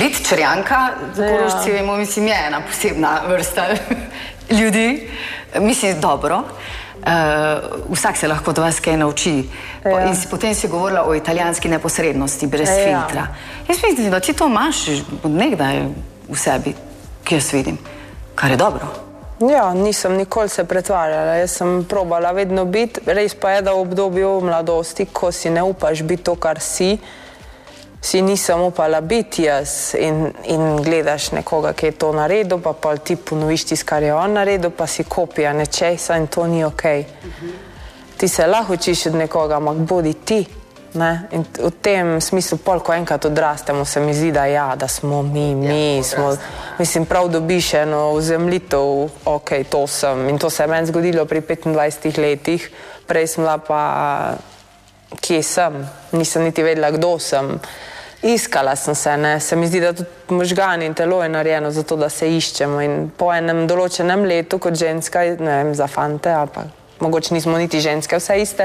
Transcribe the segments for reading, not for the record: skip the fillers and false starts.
Biti Črjanka, Korošci vemo, mislim, je ena posebna vrsta ljudi. Mislim, dobro. Vsak se lahko od vas kaj nauči. In potem si govorila o italijanski neposrednosti, brez filtra. Jaz mislim, da ti to imaš nekdaj v sebi, ki jaz vidim, kar je dobro. Ja, nisem nikoli se pretvarjala, jaz sem probala vedno biti, res pa je, da v obdobju mladosti, ko si ne upaš biti to, kar si nisem upala biti jaz in gledaš nekoga, ki je to naredil, pa ti ponoviš tisto, kar je on naredil, pa si kopija nečesa in to ni okej. Ti se lahko učiš od nekoga, ampak bodi ti. In v tem smislu, ko enkrat odrastemo, se mi zdi, da smo mi smo, mislim, prav dobiš eno vzemljitev, okej, to sem. In to se je meni zgodilo pri 25 letih, prej sem bila pa, kje sem, nisem niti vedela, kdo sem. Iskala sem se mi zdi, da tudi možgani in telo je narejeno za to, da se iščemo in po enem določenem letu kot ženska, ne vem, za fante, ali pa mogoče nismo niti ženske, vse iste,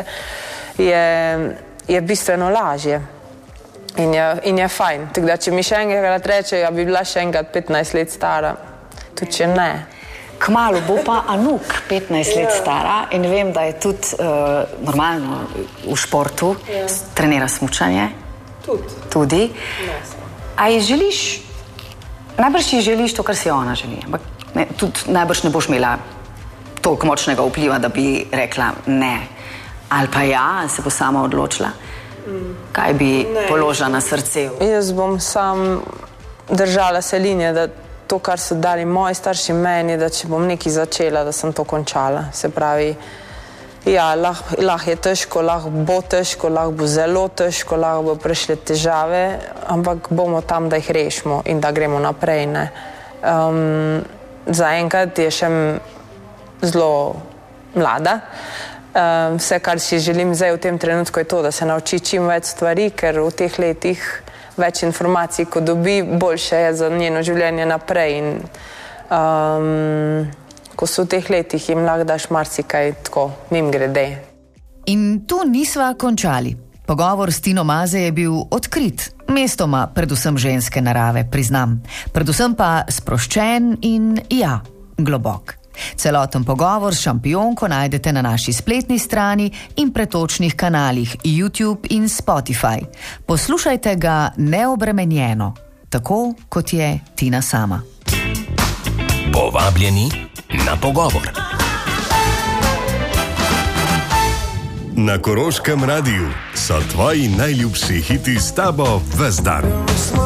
je bistveno lažje in je fajn. Tako da, če mi še enkrat reče, bi bila še enkrat 15 let stara, tudi če ne. Kmalu bo pa Anuk 15 let stara in vem, da je tudi normalno v športu, trenira smučanje. Tudi. A ji želiš, najbrž ji želiš to, kar si ona želi, ampak tudi najbrž ne boš imela toliko močnega vpliva, da bi rekla ne. Ali pa ja, se bo sama odločila, kaj bi položila na srce. Jaz bom sam držala se linije, da to, kar so dali moji starši meni, da če bom nekaj začela, da sem to končala. Se pravi, ja, lahko je težko, lahko bo zelo težko, lahko bo prišle težave, ampak bomo tam, da jih rešimo in da gremo naprej. Zaenkrat je še zelo mlada. Vse, kar si želim zdaj v tem trenutku, je to, da se nauči čim več stvari, ker v teh letih več informacij, ko dobi, boljše je za njeno življenje naprej. In ko so v teh letih, jim lahko daš marsikaj tako, mim grede. In tu nisva končali. Pogovor s Tino Maze je bil odkrit, mestoma predvsem ženske narave, priznam. Predvsem pa sproščen in globok. Celoten pogovor s šampionko najdete na naši spletni strani in pretočnih kanalih YouTube in Spotify. Poslušajte ga neobremenjeno, tako kot je Tina sama. Povabljeni na pogovor. Na Koroškem radiju so tvoji najljubši hiti s tabo ves dan.